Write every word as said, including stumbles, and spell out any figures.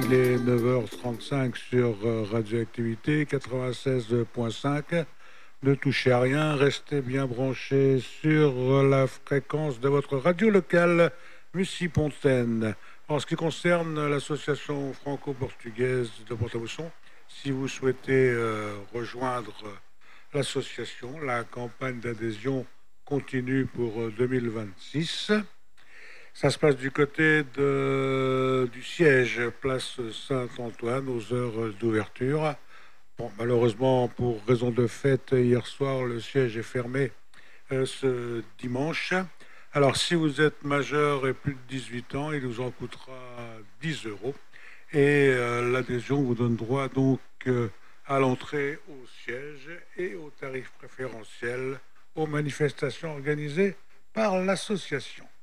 Il est neuf heures trente-cinq sur euh, Radioactivité quatre-vingt-seize point cinq. Ne touchez à rien, restez bien branchés sur la fréquence de votre radio locale, Mussy-Pontaine. En ce qui concerne l'association franco-portugaise de Pont-à-Mousson, si vous souhaitez euh, rejoindre l'association, la campagne d'adhésion continue pour euh, deux mille vingt-six. Ça se passe du côté de, du siège, place Saint-Antoine, aux heures d'ouverture. Bon, malheureusement, pour raison de fête, hier soir, le siège est fermé euh, ce dimanche. Alors, si vous êtes majeur et plus de dix-huit ans, il vous en coûtera dix euros. Et euh, l'adhésion vous donne droit donc euh, à l'entrée au siège et aux tarifs préférentiels aux manifestations organisées par l'association.